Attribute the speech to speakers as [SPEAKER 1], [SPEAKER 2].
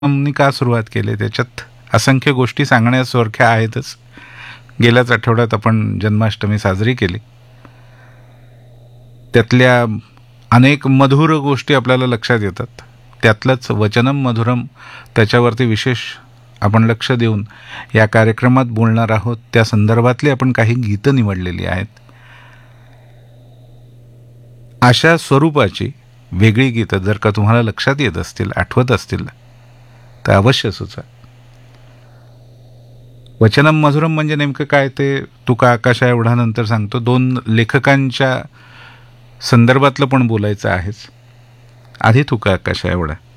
[SPEAKER 1] मी का सुरुवात केली, त्याच्यात असंख्य गोष्टी सांगण्यासारख्या आहेतच. गेल्याच आठवड्यात आपण जन्माष्टमी साजरी केली. त्यातल्या अनेक मधुर गोष्टी आपल्याला लक्षात येतात. त्यातलंच वचनम मधुरम, त्याच्यावरती विशेष आपण लक्ष देऊन या कार्यक्रमात बोलणार आहोत. त्या संदर्भातली आपण काही गीतं निवडलेली आहेत. अशा स्वरूपाची वेगळी गीतं जर का तुम्हाला लक्षात येत असतील, आठवत असतील, तर अवश्य सुचा. वचनम मधुरम म्हणजे नेमकं काय ते तुका आकाशा एवढा नंतर सांगतो. 2 लेखकांच्या संदर्भातलं पण बोलायचं आहेच. आधी तुका आकाशा एवढा.